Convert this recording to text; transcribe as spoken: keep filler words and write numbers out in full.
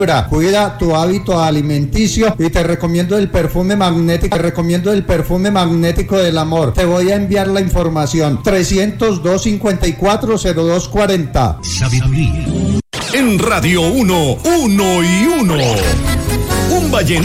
Cuida tu hábito alimenticio y te recomiendo el perfume magnético, te recomiendo el perfume magnético del amor. Te voy a enviar la información. trescientos dos, cincuenta y cuatro, cero dos cuarenta. Sabiduría. En Radio uno, uno y uno. Un vallenato.